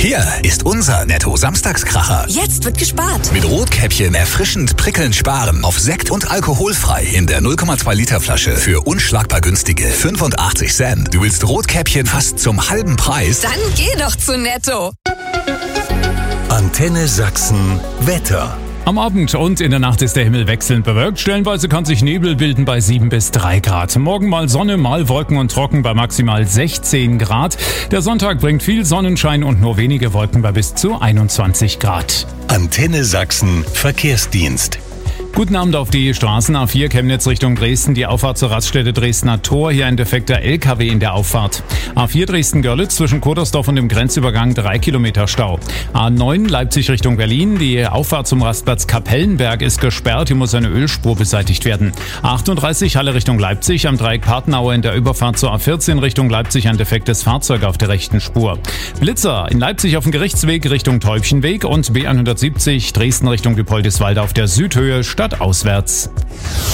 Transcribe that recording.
Hier ist unser Netto-Samstagskracher. Jetzt wird gespart. Mit Rotkäppchen erfrischend prickelnd sparen auf Sekt und alkoholfrei in der 0,2 Liter Flasche für unschlagbar günstige 85 Cent. Du willst Rotkäppchen fast zum halben Preis? Dann geh doch zu Netto. Antenne Sachsen Wetter. Am Abend und in der Nacht ist der Himmel wechselnd bewölkt. Stellenweise kann sich Nebel bilden bei 7 bis 3 Grad. Morgen mal Sonne, mal Wolken und trocken bei maximal 16 Grad. Der Sonntag bringt viel Sonnenschein und nur wenige Wolken bei bis zu 21 Grad. Antenne Sachsen Verkehrsdienst. Guten Abend auf die Straßen. A4 Chemnitz Richtung Dresden, die Auffahrt zur Raststätte Dresdner Tor. Hier ein defekter LKW in der Auffahrt. A4 Dresden-Görlitz zwischen Kodersdorf und dem Grenzübergang 3 Kilometer Stau. A9 Leipzig Richtung Berlin, die Auffahrt zum Rastplatz Kapellenberg ist gesperrt. Hier muss eine Ölspur beseitigt werden. A38 Halle Richtung Leipzig, am Dreieck Partenau in der Überfahrt zur A14 Richtung Leipzig ein defektes Fahrzeug auf der rechten Spur. Blitzer in Leipzig auf dem Gerichtsweg Richtung Täubchenweg und B170 Dresden Richtung Diepoldiswalde auf der Südhöhe stadtauswärts.